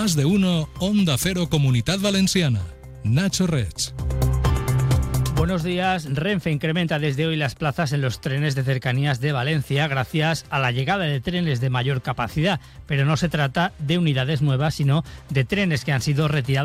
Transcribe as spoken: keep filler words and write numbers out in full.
Más de uno, Onda Cero Comunidad Valenciana. Nacho Reig. Buenos días. Renfe incrementa desde hoy las plazas en los trenes de cercanías de Valencia gracias a la llegada de trenes de mayor capacidad, pero no se trata de unidades nuevas, sino de trenes que han sido retirados